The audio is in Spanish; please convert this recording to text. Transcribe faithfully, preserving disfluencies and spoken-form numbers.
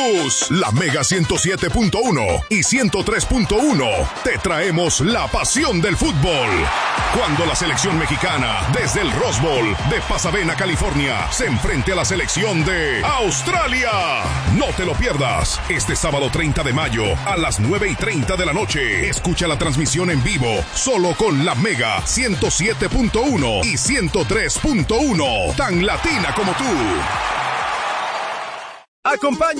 Veracruz. La Mega ciento siete punto uno y ciento tres punto uno. Te traemos la pasión del fútbol. Cuando la selección mexicana, desde el Rose Bowl de Pasadena, California, se enfrente a la selección de Australia. No te lo pierdas. Este sábado treinta de mayo a las nueve y treinta de la noche. Escucha la transmisión en vivo solo con la Mega ciento siete punto uno y ciento tres punto uno. Tan latina como tú. Acompaña